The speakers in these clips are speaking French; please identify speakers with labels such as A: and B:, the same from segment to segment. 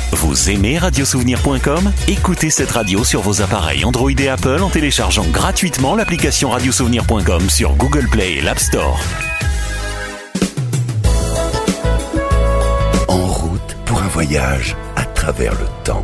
A: Vous aimez radiosouvenir.com ? Écoutez cette radio sur vos appareils Android et Apple en téléchargeant gratuitement l'application radiosouvenir.com sur Google Play et l'App Store.
B: En route pour un voyage à travers le temps.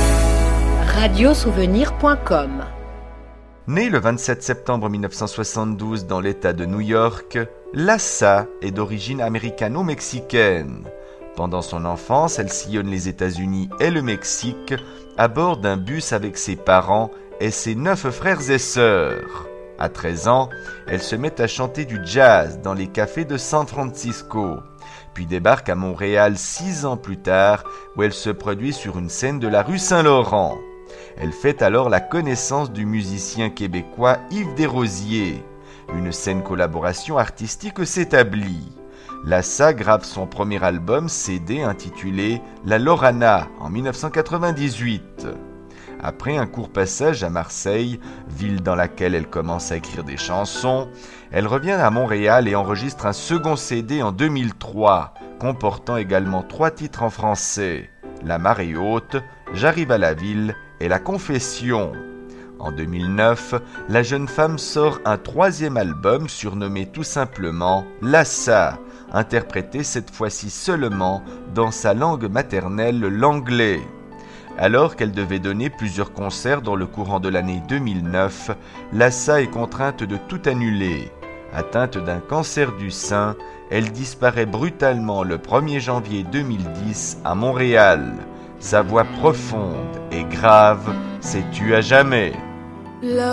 C: Radiosouvenir.com.
D: Né le 27 septembre 1972 dans l'État de New York, Lassa est d'origine américano-mexicaine. Pendant son enfance, elle sillonne les États-Unis et le Mexique à bord d'un bus avec ses parents et ses 9 frères et sœurs. À 13 ans, elle se met à chanter du jazz dans les cafés de San Francisco, puis débarque à Montréal 6 ans plus tard où elle se produit sur une scène de la rue Saint-Laurent. Elle fait alors la connaissance du musicien québécois Yves Desrosiers. Une saine collaboration artistique s'établit. Lassa grave son premier album CD intitulé La Lorana en 1998. Après un court passage à Marseille, ville dans laquelle elle commence à écrire des chansons, elle revient à Montréal et enregistre un second CD en 2003, comportant également 3 titres en français, La Marée Haute, J'arrive à la ville et La Confession. En 2009, la jeune femme sort un 3e album surnommé tout simplement Lassa, interprété cette fois-ci seulement dans sa langue maternelle, l'anglais. Alors qu'elle devait donner plusieurs concerts dans le courant de l'année 2009, Lassa est contrainte de tout annuler. Atteinte d'un cancer du sein, elle disparaît brutalement le 1er janvier 2010 à Montréal. Sa voix profonde et grave s'est tue à jamais.